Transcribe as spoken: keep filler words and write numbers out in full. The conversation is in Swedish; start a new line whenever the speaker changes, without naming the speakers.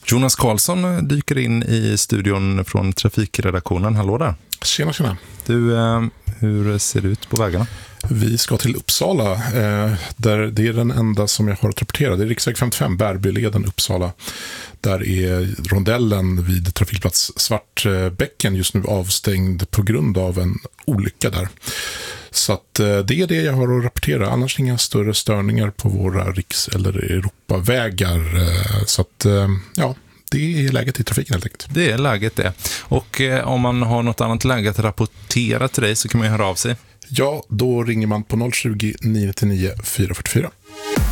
Jonas Karlsson dyker in i studion från trafikredaktionen. Hallå där.
Tjena, tjena.
Du, eh, hur ser det ut på vägarna?
Vi ska till Uppsala, eh, där det är den enda som jag har att rapportera. Det är riksväg femtiofem, Bärbyleden, Uppsala. Där är rondellen vid trafikplats Svartbäcken just nu avstängd på grund av en olycka där. Så att, eh, det är det jag har att rapportera. Annars inga större störningar på våra riks- eller Europavägar. Eh, så att, eh, ja... Det är läget i trafiken helt enkelt.
Det är läget det. Och eh, om man har något annat läge att rapportera till dig så kan man ju höra av sig.
Ja, då ringer man på noll tjugo, nio nio nio, fyra fyra fyra.